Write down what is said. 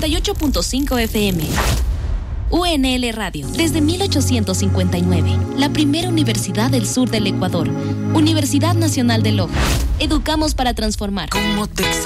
98.5 FM. UNL Radio, desde 1859, la primera universidad del sur del Ecuador. Universidad Nacional de Loja. Educamos para transformar. ¿Cómo te